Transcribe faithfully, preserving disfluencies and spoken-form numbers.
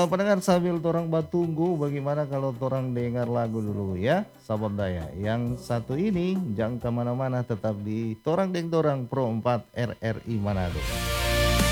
Eee, pendengar sambil torang batunggu bagaimana kalau torang dengar lagu dulu ya, sahabat daya. Yang satu ini jangan ke mana-mana tetap di Torang Deng Torang Pro empat R R I Manado.